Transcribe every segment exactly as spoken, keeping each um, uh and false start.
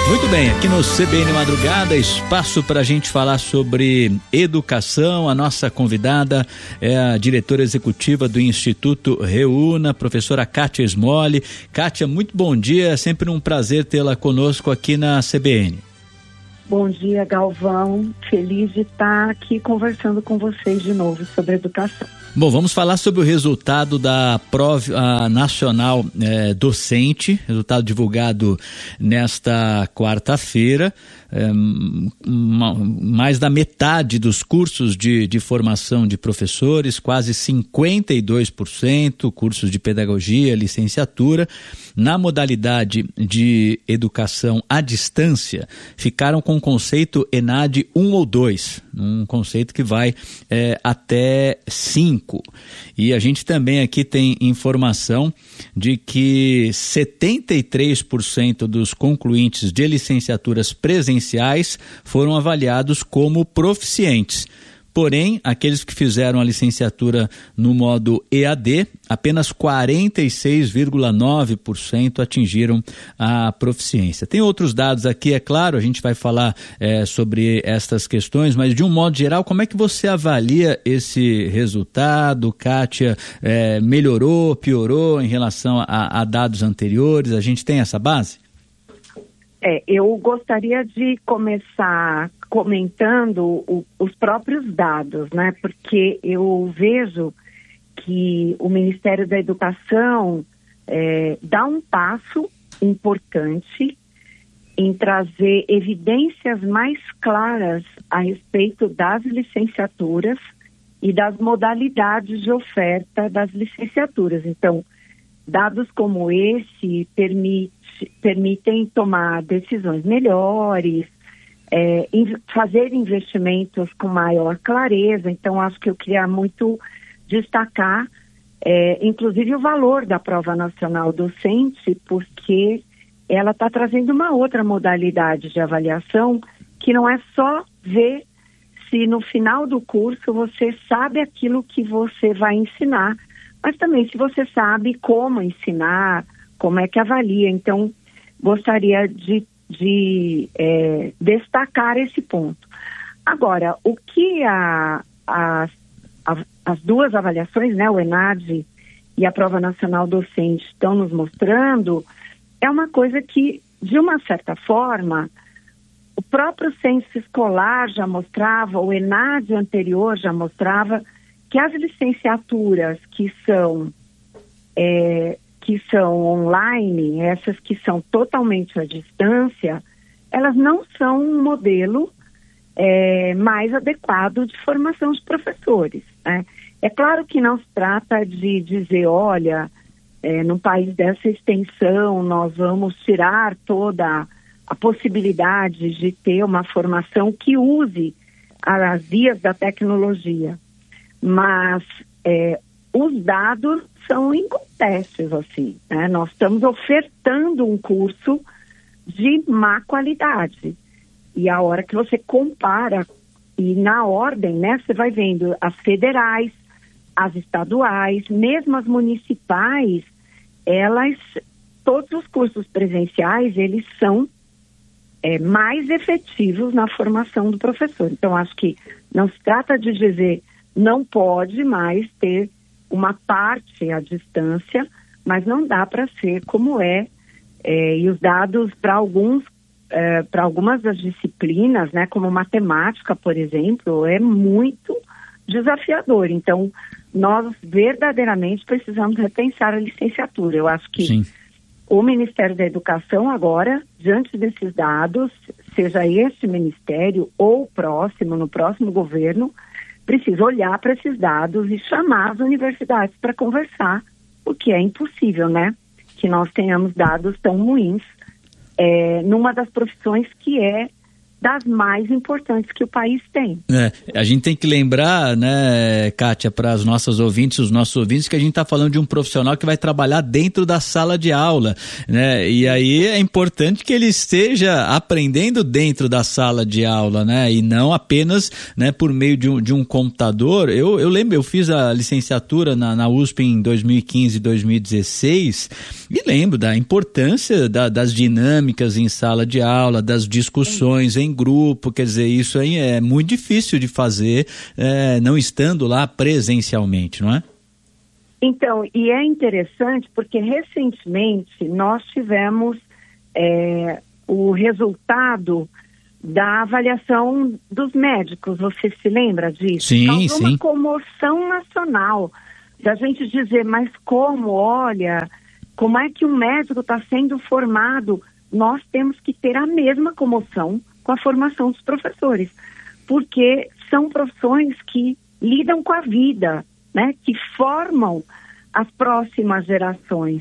Muito bem, aqui no C B N Madrugada, espaço para a gente falar sobre educação. A nossa convidada é a diretora executiva do Instituto Reúna, professora Kátia Smolli. Kátia, muito bom dia, é sempre um prazer tê-la conosco aqui na C B N. Bom dia, Galvão, feliz de estar aqui conversando com vocês de novo sobre educação. Bom, vamos falar sobre o resultado da prova nacional eh, docente, resultado divulgado nesta quarta-feira. É, mais da metade dos cursos de, de formação de professores, quase cinquenta e dois por cento, cursos de pedagogia, licenciatura, na modalidade de educação à distância, ficaram com o conceito ENAD um ou dois, um conceito que vai é, até cinco. E a gente também aqui tem informação de que setenta e três por cento dos concluintes de licenciaturas presenciais foram avaliados como proficientes. Porém, aqueles que fizeram a licenciatura no modo E A D, apenas quarenta e seis vírgula nove por cento atingiram a proficiência. Tem outros dados aqui, é claro, a gente vai falar é, sobre estas questões, mas de um modo geral, como é que você avalia esse resultado? Kátia, é, melhorou, piorou em relação a, a dados anteriores? A gente tem essa base? É, eu gostaria de começar comentando o, os próprios dados, né? Porque eu vejo que o Ministério da Educação é, dá um passo importante em trazer evidências mais claras a respeito das licenciaturas e das modalidades de oferta das licenciaturas. Então, dados como esse permite, permitem tomar decisões melhores, é, in, fazer investimentos com maior clareza. Então, acho que eu queria muito destacar, é, inclusive, o valor da prova nacional docente, porque ela está trazendo uma outra modalidade de avaliação, que não é só ver se no final do curso você sabe aquilo que você vai ensinar, mas também se você sabe como ensinar, como é que avalia. Então, gostaria de, de é, destacar esse ponto. Agora, o que a, a, a, as duas avaliações, né, o ENAD e a Prova Nacional Docente, estão nos mostrando, é uma coisa que, de uma certa forma, o próprio censo escolar já mostrava, o ENAD anterior já mostrava, que as licenciaturas que são, é, que são online, essas que são totalmente à distância, elas não são um modelo é, mais adequado de formação de professores, né? É claro que não se trata de dizer, olha, é, num país dessa extensão nós vamos tirar toda a possibilidade de ter uma formação que use as vias da tecnologia. Mas é, os dados são incontestáveis, assim, né? Nós estamos ofertando um curso de má qualidade. E a hora que você compara, e na ordem, né, você vai vendo as federais, as estaduais, mesmo as municipais, elas, todos os cursos presenciais, eles são é, mais efetivos na formação do professor. Então, acho que não se trata de dizer não pode mais ter uma parte à distância, mas não dá para ser como é, é e os dados para alguns, é, para algumas das disciplinas, né, como matemática, por exemplo, é muito desafiador. Então, nós verdadeiramente precisamos repensar a licenciatura. Eu acho que Sim. o Ministério da Educação agora, diante desses dados, seja este ministério ou o próximo, no próximo governo, precisa olhar para esses dados e chamar as universidades para conversar, porque é impossível, né, que nós tenhamos dados tão ruins é, numa das profissões que é das mais importantes que o país tem. É, a gente tem que lembrar, né, Kátia, para as nossas ouvintes, os nossos ouvintes, que a gente está falando de um profissional que vai trabalhar dentro da sala de aula, né? E aí é importante que ele esteja aprendendo dentro da sala de aula, né? E não apenas, né, por meio de um, de um computador. Eu, eu lembro, eu fiz a licenciatura na, na U S P em dois mil e quinze e dois mil e dezesseis E lembro da importância da, das dinâmicas em sala de aula, das discussões em grupo, quer dizer, isso aí é muito difícil de fazer, é, não estando lá presencialmente, não é? Então, e é interessante porque recentemente nós tivemos é, o resultado da avaliação dos médicos, você se lembra disso? Sim, Causou sim. uma comoção nacional da gente dizer, mas como, olha, como é que um médico está sendo formado? Nós temos que ter a mesma comoção com a formação dos professores, porque são profissões que lidam com a vida, né, que formam as próximas gerações,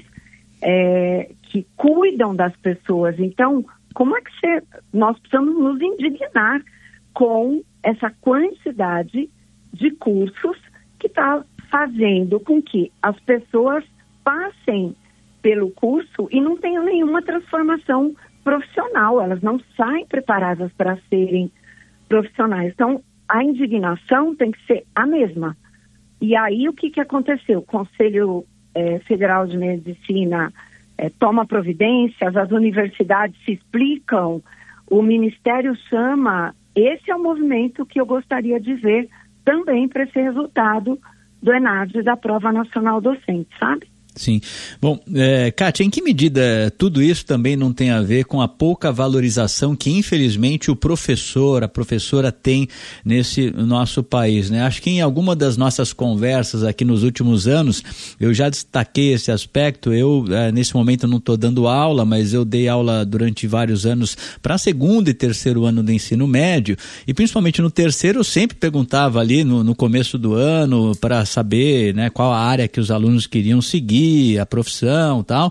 é, que cuidam das pessoas. Então, como é que você, nós precisamos nos indignar com essa quantidade de cursos que está fazendo com que as pessoas passem pelo curso e não tenham nenhuma transformação profissional, elas não saem preparadas para serem profissionais. Então, a indignação tem que ser a mesma. E aí, o que, que aconteceu? O Conselho eh, Federal de Medicina eh, toma providências, as universidades se explicam, o Ministério chama. Esse é o movimento que eu gostaria de ver também para esse resultado do ENAD, da Prova Nacional Docente, sabe? Sim. Bom, é, Kátia, em que medida tudo isso também não tem a ver com a pouca valorização que, infelizmente, o professor, a professora tem nesse nosso país, né? Acho que em alguma das nossas conversas aqui nos últimos anos, eu já destaquei esse aspecto. Eu, é, nesse momento, não estou dando aula, mas eu dei aula durante vários anos para segundo e terceiro ano do ensino médio, e principalmente no terceiro eu sempre perguntava ali no, no começo do ano para saber, né, qual a área que os alunos queriam seguir, a profissão e tal,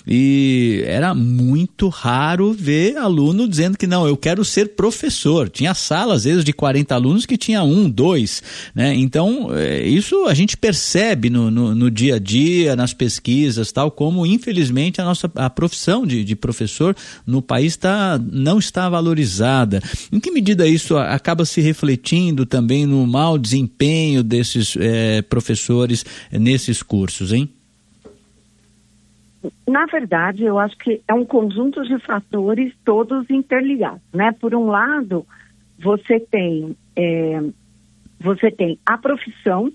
e era muito raro ver aluno dizendo que não, eu quero ser professor. Tinha sala, às vezes, de quarenta alunos que tinha um, dois, né? Então, isso a gente percebe no, no, no dia a dia, nas pesquisas, tal, como, infelizmente, a nossa a profissão de, de professor no país tá, não está valorizada. Em que medida isso acaba se refletindo também no mau desempenho desses é, professores nesses cursos, hein? Na verdade, eu acho que é um conjunto de fatores todos interligados, né? Por um lado, você tem, é, você tem a profissão,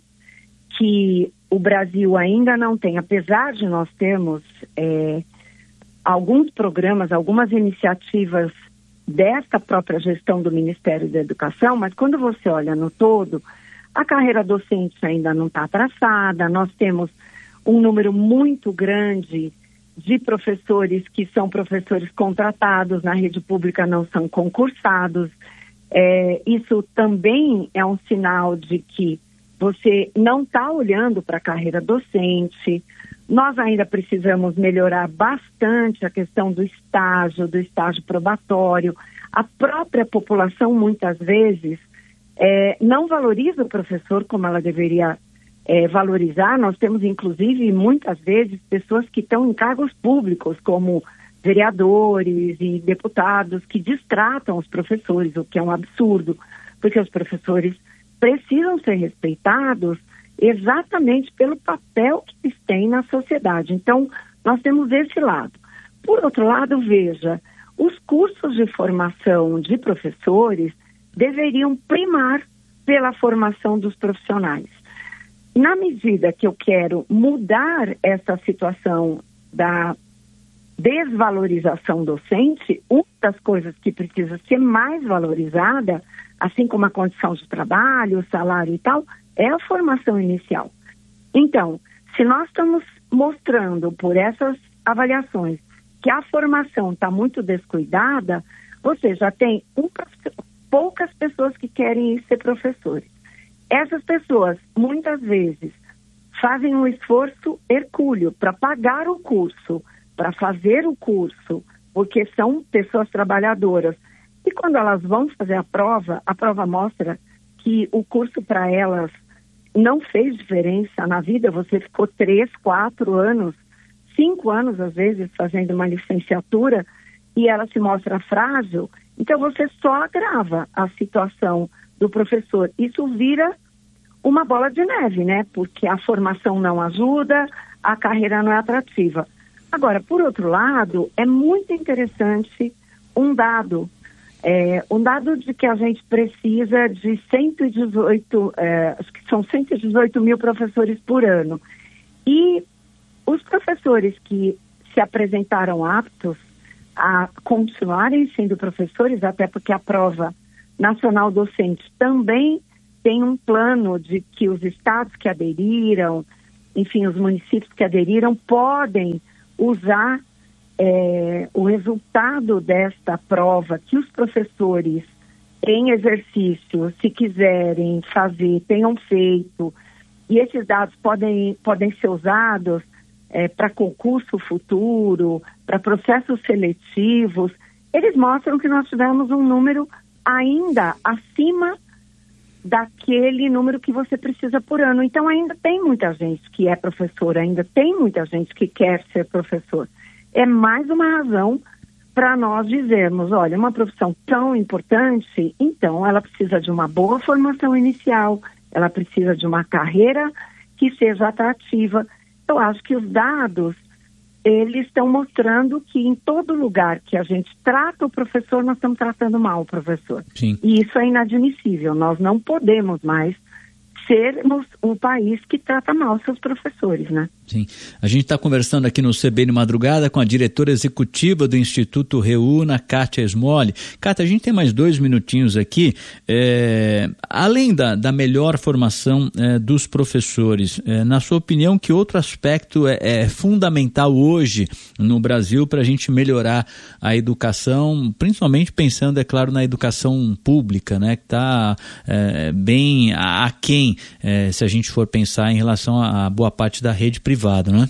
que o Brasil ainda não tem, apesar de nós termos é, alguns programas, algumas iniciativas desta própria gestão do Ministério da Educação, mas quando você olha no todo, a carreira docente ainda não está traçada, nós temos um número muito grande de professores que são professores contratados na rede pública, não são concursados. É, isso também é um sinal de que você não está olhando para a carreira docente. Nós ainda precisamos melhorar bastante a questão do estágio, do estágio probatório. A própria população, muitas vezes, é, não valoriza o professor como ela deveria É, valorizar. Nós temos, inclusive, muitas vezes, pessoas que estão em cargos públicos, como vereadores e deputados, que destratam os professores, o que é um absurdo, porque os professores precisam ser respeitados exatamente pelo papel que eles têm na sociedade. Então, nós temos esse lado. Por outro lado, veja, os cursos de formação de professores deveriam primar pela formação dos profissionais. Na medida que eu quero mudar essa situação da desvalorização docente, uma das coisas que precisa ser mais valorizada, assim como a condição de trabalho, o salário e tal, é a formação inicial. Então, se nós estamos mostrando por essas avaliações que a formação está muito descuidada, você já tem um, poucas pessoas que querem ser professores. Essas pessoas, muitas vezes, fazem um esforço hercúleo para pagar o curso, para fazer o curso, porque são pessoas trabalhadoras. E quando elas vão fazer a prova, a prova mostra que o curso para elas não fez diferença na vida. Você ficou três, quatro anos, cinco anos, às vezes, fazendo uma licenciatura e ela se mostra frágil. Então, você só agrava a situação do professor. Isso vira uma bola de neve, né? Porque a formação não ajuda, a carreira não é atrativa. Agora, por outro lado, é muito interessante um dado, é, um dado de que a gente precisa de cento e dezoito, é, acho que são cento e dezoito mil professores por ano. E os professores que se apresentaram aptos a continuarem sendo professores, até porque a prova nacional docente também tem um plano de que os estados que aderiram, enfim, os municípios que aderiram, podem usar é, o resultado desta prova que os professores em exercício, se quiserem fazer, tenham feito, e esses dados podem, podem ser usados é, para concurso futuro, para processos seletivos. Eles mostram que nós tivemos um número ainda acima daquele número que você precisa por ano. Então ainda tem muita gente que é professor, ainda tem muita gente que quer ser professor. É mais uma razão para nós dizermos, olha, uma profissão tão importante, então ela precisa de uma boa formação inicial, ela precisa de uma carreira que seja atrativa. Eu acho que os dados, eles estão mostrando que em todo lugar que a gente trata o professor, nós estamos tratando mal o professor. Sim. E isso é inadmissível. Nós não podemos mais sermos um país que trata mal seus professores, né? Sim. A gente está conversando aqui no C B N Madrugada com a diretora executiva do Instituto Reúna, Kátia Smolli. Kátia, a gente tem mais dois minutinhos aqui. É, além da, da melhor formação é, dos professores, é, na sua opinião, que outro aspecto é, é fundamental hoje no Brasil para a gente melhorar a educação, principalmente pensando, é claro, na educação pública, né, que está é, bem aquém, é, se a gente for pensar em relação a boa parte da rede privada. Né?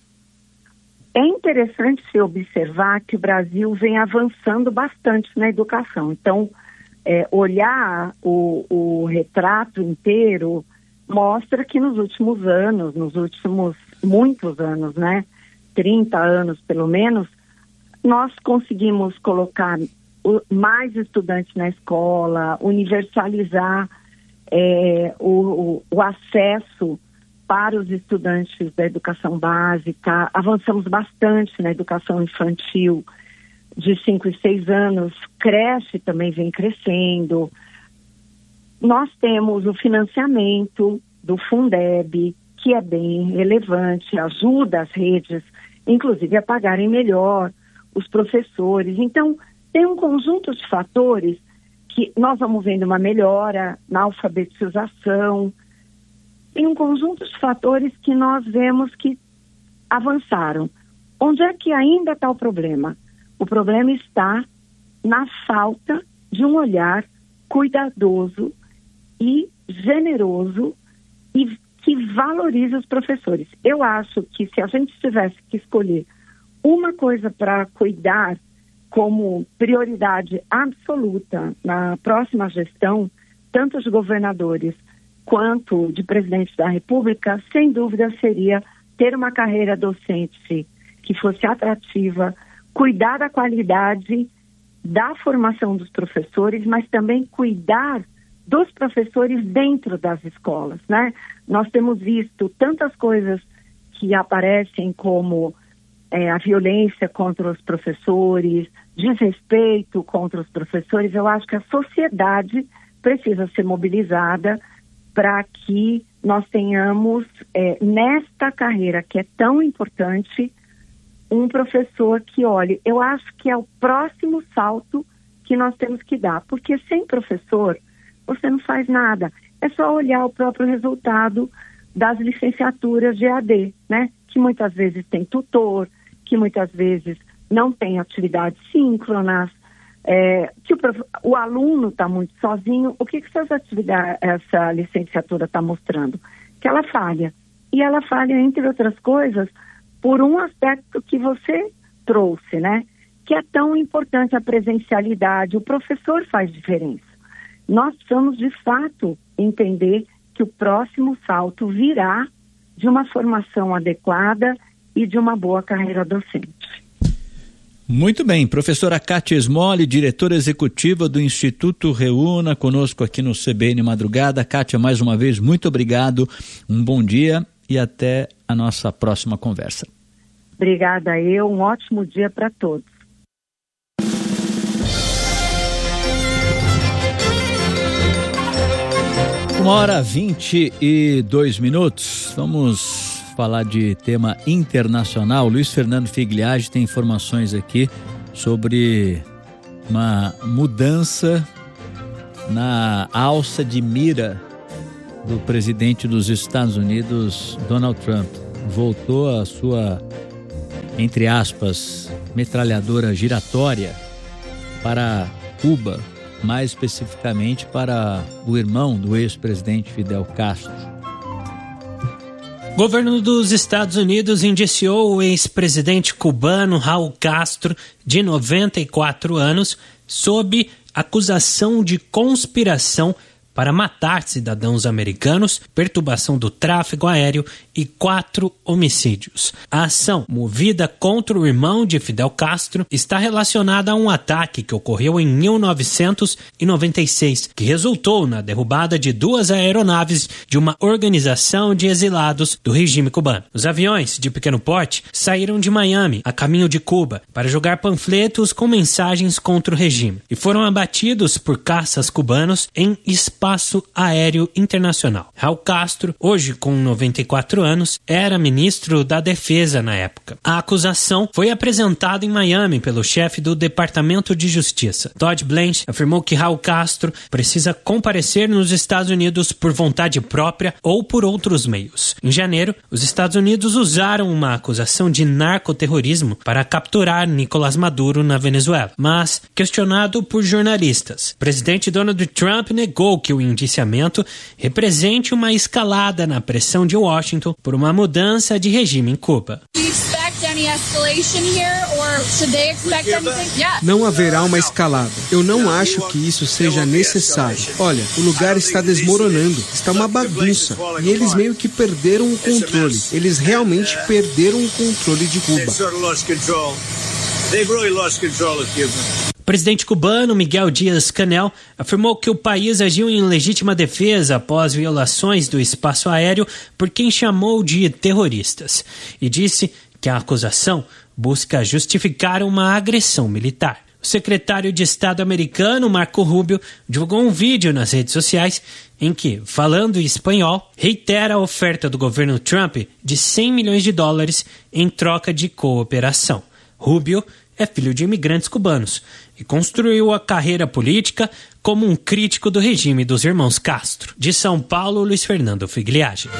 É interessante se observar que o Brasil vem avançando bastante na educação. Então, é, olhar o, o retrato inteiro mostra que nos últimos anos, nos últimos muitos anos, né, trinta anos pelo menos, nós conseguimos colocar o, mais estudantes na escola, universalizar é, o, o, o acesso para os estudantes da educação básica. Avançamos bastante na educação infantil de cinco e seis anos, creche também vem crescendo. Nós temos o financiamento do Fundeb, que é bem relevante, ajuda as redes, inclusive, a pagarem melhor os professores. Então, tem um conjunto de fatores que nós vamos vendo uma melhora na alfabetização. Tem um conjunto de fatores que nós vemos que avançaram. Onde é que ainda está o problema? O problema está na falta de um olhar cuidadoso e generoso e que valorize os professores. Eu acho que se a gente tivesse que escolher uma coisa para cuidar como prioridade absoluta na próxima gestão, tanto os governadores quanto de presidente da República, sem dúvida seria ter uma carreira docente que fosse atrativa, cuidar da qualidade da formação dos professores, mas também cuidar dos professores dentro das escolas, né? Nós temos visto tantas coisas que aparecem como é, a violência contra os professores, desrespeito contra os professores. Eu acho que a sociedade precisa ser mobilizada para que nós tenhamos, é, nesta carreira que é tão importante, um professor que olhe. Eu acho que é o próximo salto que nós temos que dar, porque sem professor você não faz nada. É só olhar o próprio resultado das licenciaturas de E A D, né? Que muitas vezes tem tutor, que muitas vezes não tem atividades síncronas, É, que o, o aluno está muito sozinho. O que, que essa, atividade, essa licenciatura está mostrando? Que ela falha. E ela falha, entre outras coisas, por um aspecto que você trouxe, né? Que é tão importante, a presencialidade. O professor faz diferença. Nós precisamos, de fato, entender que o próximo salto virá de uma formação adequada e de uma boa carreira docente. Muito bem, professora Kátia Smolli, diretora executiva do Instituto Reúna, conosco aqui no C B N Madrugada. Kátia, mais uma vez, muito obrigado, um bom dia e até a nossa próxima conversa. Obrigada eu, um ótimo dia para todos. Uma hora vinte e dois minutos, vamos falar de tema internacional. Luiz Fernando Figliage tem informações aqui sobre uma mudança na alça de mira do presidente dos Estados Unidos, Donald Trump. Voltou a sua, entre aspas, metralhadora giratória para Cuba, mais especificamente para o irmão do ex-presidente Fidel Castro. O governo dos Estados Unidos indiciou o ex-presidente cubano Raul Castro, de noventa e quatro anos, sob acusação de conspiração para matar cidadãos americanos, perturbação do tráfego aéreo e quatro homicídios. A ação, movida contra o irmão de Fidel Castro, está relacionada a um ataque que ocorreu em mil novecentos e noventa e seis, que resultou na derrubada de duas aeronaves de uma organização de exilados do regime cubano. Os aviões, de pequeno porte, saíram de Miami, a caminho de Cuba, para jogar panfletos com mensagens contra o regime, e foram abatidos por caças cubanos em espaço aéreo internacional. Raul Castro, hoje com noventa e quatro anos, era ministro da Defesa na época. A acusação foi apresentada em Miami pelo chefe do Departamento de Justiça. Todd Blanche afirmou que Raul Castro precisa comparecer nos Estados Unidos por vontade própria ou por outros meios. Em janeiro, os Estados Unidos usaram uma acusação de narcoterrorismo para capturar Nicolás Maduro na Venezuela, mas, questionado por jornalistas, o presidente Donald Trump negou que o indiciamento represente uma escalada na pressão de Washington por uma mudança de regime em Cuba. Não haverá uma escalada. Eu não acho que isso seja necessário. Olha, o lugar está desmoronando, está uma bagunça. E eles meio que perderam o controle. Eles realmente perderam o controle de Cuba. O presidente cubano Miguel Díaz-Canel afirmou que o país agiu em legítima defesa após violações do espaço aéreo por quem chamou de terroristas e disse que a acusação busca justificar uma agressão militar. O secretário de Estado americano, Marco Rubio, divulgou um vídeo nas redes sociais em que, falando em espanhol, reitera a oferta do governo Trump de cem milhões de dólares em troca de cooperação. Rubio é filho de imigrantes cubanos e construiu a carreira política como um crítico do regime dos irmãos Castro. De São Paulo, Luiz Fernando Figliage.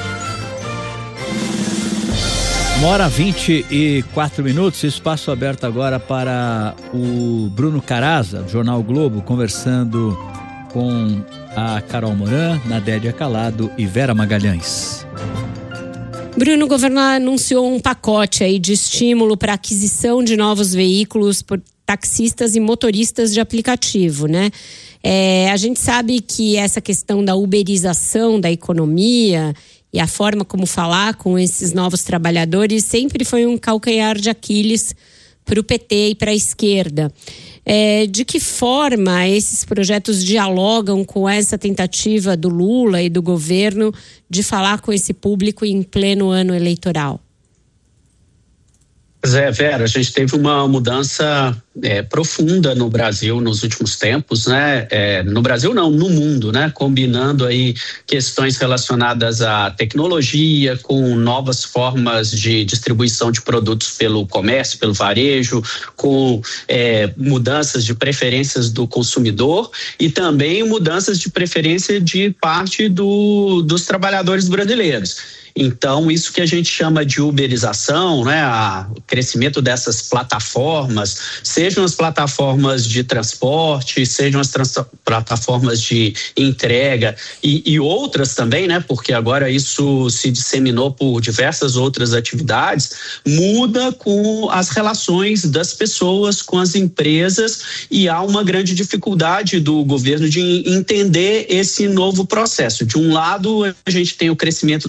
Uma hora vinte e quatro minutos, espaço aberto agora para o Bruno Caraza, do Jornal Globo, conversando com a Carol Moran, Nadédia Calado e Vera Magalhães. Bruno, o governo anunciou um pacote aí de estímulo para aquisição de novos veículos por taxistas e motoristas de aplicativo, né? É, a gente sabe que essa questão da uberização da economia e a forma como falar com esses novos trabalhadores sempre foi um calcanhar de Aquiles para o P T e para a esquerda. É, de que forma esses projetos dialogam com essa tentativa do Lula e do governo de falar com esse público em pleno ano eleitoral? Pois é, Vera, a gente teve uma mudança é, profunda no Brasil nos últimos tempos, né? É, no Brasil não, no mundo, né? Combinando aí questões relacionadas à tecnologia com novas formas de distribuição de produtos pelo comércio, pelo varejo, com é, mudanças de preferências do consumidor e também mudanças de preferência de parte do, dos trabalhadores brasileiros. Então, isso que a gente chama de uberização, né, a, o crescimento dessas plataformas, sejam as plataformas de transporte, sejam as trans, plataformas de entrega e, e outras também, né, porque agora isso se disseminou por diversas outras atividades, muda com as relações das pessoas com as empresas e há uma grande dificuldade do governo de entender esse novo processo. De um lado, a gente tem o crescimento dessas grandes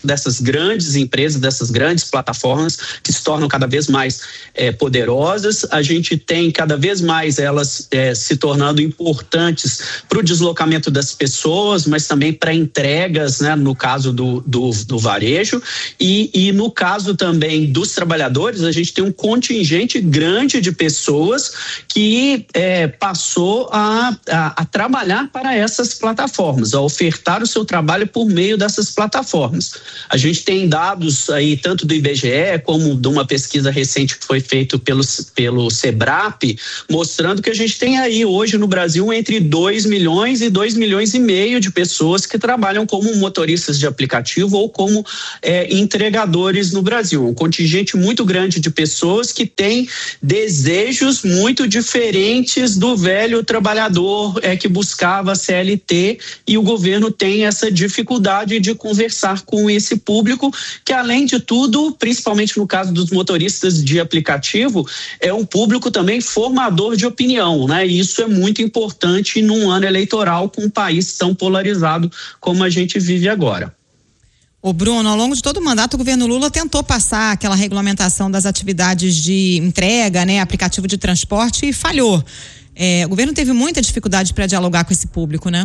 grandes empresas, dessas grandes plataformas que se tornam cada vez mais é, poderosas. A gente tem cada vez mais elas é, se tornando importantes para o deslocamento das pessoas, mas também para entregas, né, no caso do, do, do varejo. E, e no caso também dos trabalhadores, a gente tem um contingente grande de pessoas que é, passou a, a, a trabalhar para essas plataformas, a ofertar o seu trabalho por meio dessas plataformas. A gente tem dados aí tanto do I B G E como de uma pesquisa recente que foi feita pelo, pelo SEBRAP, mostrando que a gente tem aí hoje no Brasil entre dois milhões e dois milhões e meio de pessoas que trabalham como motoristas de aplicativo ou como é, entregadores no Brasil. Um contingente muito grande de pessoas que têm desejos muito diferentes do velho trabalhador é, que buscava C L T, e o governo tem essa dificuldade de conversar com esse público, que além de tudo, principalmente no caso dos motoristas de aplicativo, é um público também formador de opinião, né? E isso é muito importante num ano eleitoral com um país tão polarizado como a gente vive agora. Ô Bruno, ao longo de todo o mandato, o governo Lula tentou passar aquela regulamentação das atividades de entrega, né, aplicativo de transporte, e falhou. É, o governo teve muita dificuldade para dialogar com esse público, né?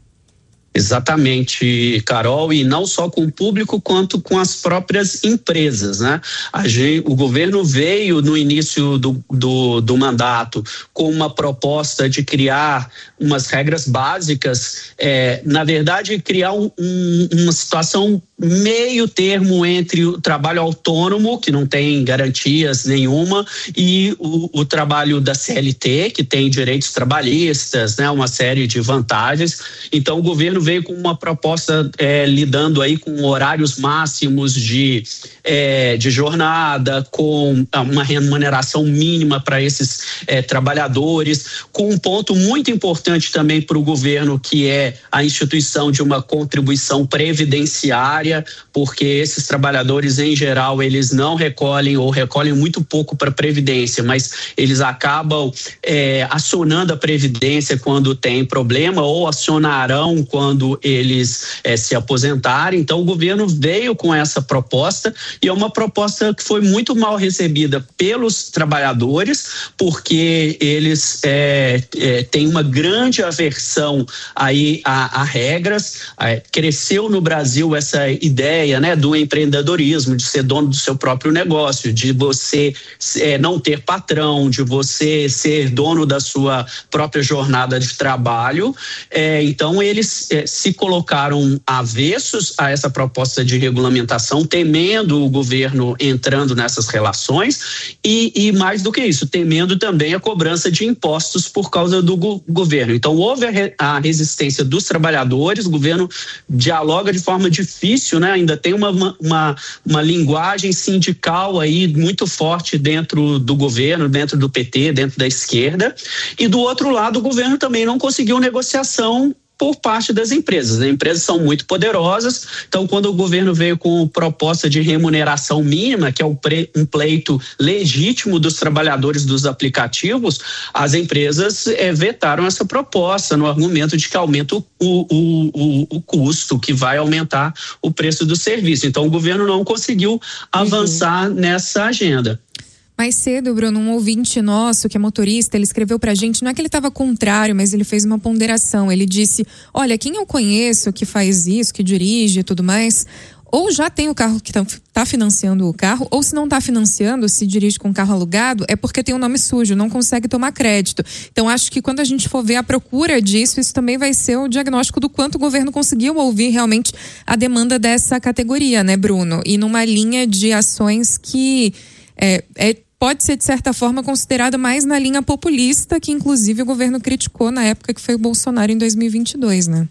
Exatamente, Carol, e não só com o público quanto com as próprias empresas, né? A gente, o governo veio no início do, do, do mandato com uma proposta de criar umas regras básicas, é, na verdade criar um, um, uma situação meio termo entre o trabalho autônomo, que não tem garantias nenhuma, e o, o trabalho da C L T, que tem direitos trabalhistas, né? Uma série de vantagens. Então o governo veio com uma proposta é, lidando aí com horários máximos de, é, de jornada, com uma remuneração mínima para esses é, trabalhadores, com um ponto muito importante também para o governo, que é a instituição de uma contribuição previdenciária, porque esses trabalhadores em geral eles não recolhem ou recolhem muito pouco para a Previdência, mas eles acabam é, acionando a Previdência quando tem problema, ou acionarão quando eles é, se aposentarem. Então o governo veio com essa proposta, e é uma proposta que foi muito mal recebida pelos trabalhadores, porque eles é, é, têm uma grande aversão aí a, a regras. É, cresceu no Brasil essa ideia, né, do empreendedorismo, de ser dono do seu próprio negócio, de você é, não ter patrão, de você ser dono da sua própria jornada de trabalho. É, então eles é, se colocaram avessos a essa proposta de regulamentação, temendo o governo entrando nessas relações, e, e mais do que isso, temendo também a cobrança de impostos por causa do go- governo. Então houve a, re- a resistência dos trabalhadores, o governo dialoga de forma difícil, né? Ainda tem uma, uma, uma linguagem sindical aí muito forte dentro do governo, dentro do P T, dentro da esquerda, e do outro lado o governo também não conseguiu negociação por parte das empresas. As empresas são muito poderosas, então quando o governo veio com proposta de remuneração mínima, que é um, pre, um pleito legítimo dos trabalhadores dos aplicativos, as empresas é, vetaram essa proposta no argumento de que aumenta o, o, o, o custo, que vai aumentar o preço do serviço. Então o governo não conseguiu avançar uhum. nessa agenda. Mais cedo, Bruno, um ouvinte nosso que é motorista, ele escreveu pra gente, não é que ele estava contrário, mas ele fez uma ponderação. Ele disse, olha, quem eu conheço que faz isso, que dirige e tudo mais, ou já tem o carro que tá, tá financiando o carro, ou se não tá financiando, se dirige com carro alugado, é porque tem um nome sujo, não consegue tomar crédito. Então acho que quando a gente for ver a procura disso, isso também vai ser o diagnóstico do quanto o governo conseguiu ouvir realmente a demanda dessa categoria, né, Bruno? E numa linha de ações que é, é pode ser, de certa forma, considerada mais na linha populista, que inclusive o governo criticou na época que foi o Bolsonaro em dois mil e vinte e dois, né?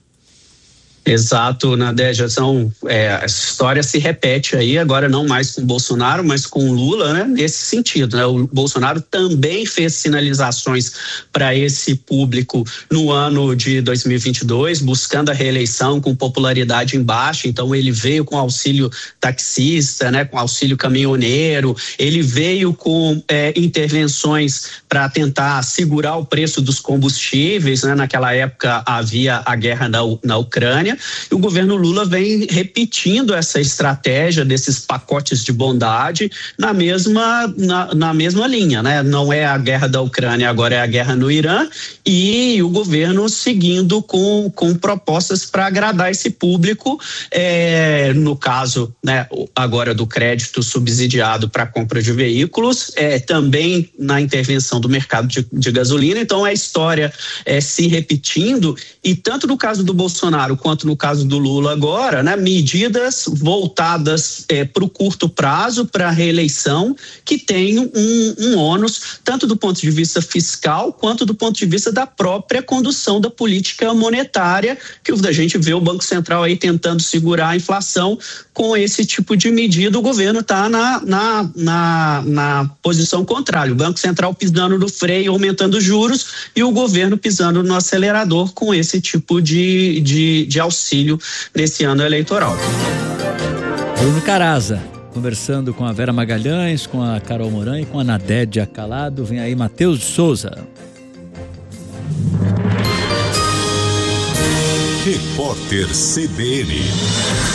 Exato, Nadégia, são, é, a história se repete aí, agora não mais com o Bolsonaro, mas com o Lula, né? Nesse sentido, né? O Bolsonaro também fez sinalizações para esse público no ano de dois mil e vinte e dois, buscando a reeleição com popularidade em baixa. Então ele veio com auxílio taxista, né? Com auxílio caminhoneiro, ele veio com é, intervenções para tentar segurar o preço dos combustíveis, né? Naquela época havia a guerra na, na Ucrânia. Ucrânia, e o governo Lula vem repetindo essa estratégia desses pacotes de bondade na mesma, na, na mesma linha, né? Não é a guerra da Ucrânia, agora é a guerra no Irã, e o governo seguindo com, com propostas para agradar esse público, é, no caso, né, agora do crédito subsidiado para compra de veículos, é, também na intervenção do mercado de, de gasolina. Então a história é, se repetindo, e tanto no caso do Bolsonaro quanto no caso do Lula agora, né, medidas voltadas é, para o curto prazo, para a reeleição, que tem um, um ônus tanto do ponto de vista fiscal quanto do ponto de vista da própria condução da política monetária, que a gente vê o Banco Central aí tentando segurar a inflação. Com esse tipo de medida, o governo está na, na, na, na posição contrária. O Banco Central pisando no freio, aumentando os juros, e o governo pisando no acelerador com esse tipo de, de, de auxílio nesse ano eleitoral. Bruno Caraza, conversando com a Vera Magalhães, com a Carol Moran e com a Nadédia Calado. Vem aí Matheus de Souza. Repórter C B N.